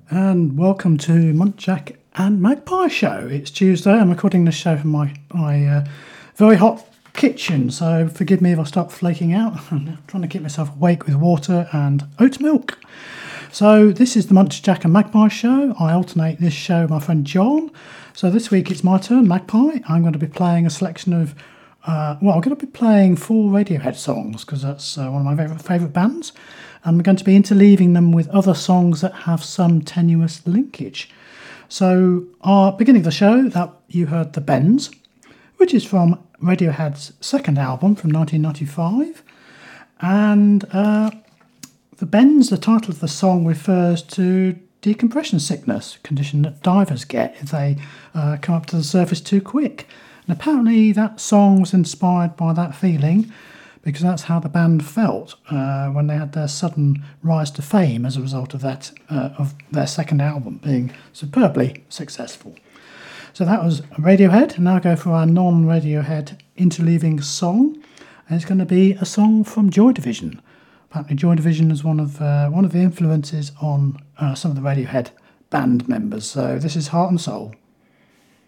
And welcome to Muntjac and Magpie Show. It's Tuesday. I'm recording this show from my very hot kitchen, so forgive me if I start flaking out. I'm trying to keep myself awake with water and oat milk. So this is the Muntjac and Magpie Show. I alternate this show with my friend John. So this week it's my turn, Magpie. I'm going to be playing a selection of I'm going to be playing 4 Radiohead songs because that's one of my favourite bands. And we're going to be interleaving them with other songs that have some tenuous linkage. So, beginning of the show, that you heard The Bends, which is from Radiohead's second album from 1995. And The Bends, the title of the song, refers to decompression sickness, a condition that divers get if they come up to the surface too quick. And apparently that song was inspired by that feeling because that's how the band felt when they had their sudden rise to fame as a result of that of their second album being superbly successful. So that was Radiohead, and now go for our non-Radiohead interleaving song, and it's going to be a song from Joy Division. Apparently Joy Division is one of the influences on some of the Radiohead band members. So this is Heart and Soul.